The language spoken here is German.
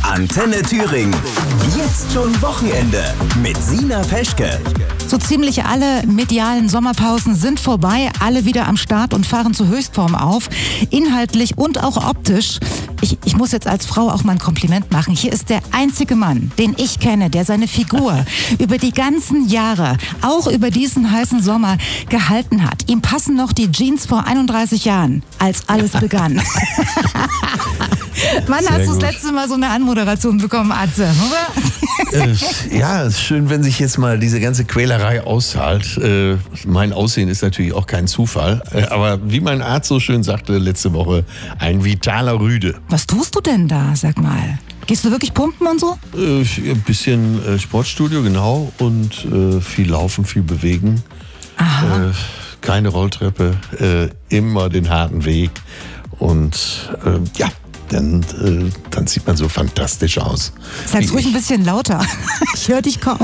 Antenne Thüringen. Jetzt schon Wochenende mit Sina Peschke. So ziemlich alle medialen Sommerpausen sind vorbei, alle wieder am Start und fahren zur Höchstform auf, inhaltlich und auch optisch. Ich muss jetzt als Frau auch mal ein Kompliment machen. Hier ist der einzige Mann, den ich kenne, der seine Figur über die ganzen Jahre, auch über diesen heißen Sommer, gehalten hat. Ihm passen noch die Jeans vor 31 Jahren, als alles begann. Wann hast du das letzte Mal so eine Anmoderation bekommen, Atze, oder? Ja, es ist schön, wenn sich jetzt mal diese ganze Quälerei auszahlt. Mein Aussehen ist natürlich auch kein Zufall. Aber wie mein Arzt so schön sagte letzte Woche, ein vitaler Rüde. Was tust du denn da, sag mal? Gehst du wirklich pumpen und so? Ein bisschen Sportstudio, genau. Und viel laufen, viel bewegen. Aha. Keine Rolltreppe, immer den harten Weg. Und dann sieht man so fantastisch aus. Sag's ruhig ein bisschen lauter. Ich höre dich kaum.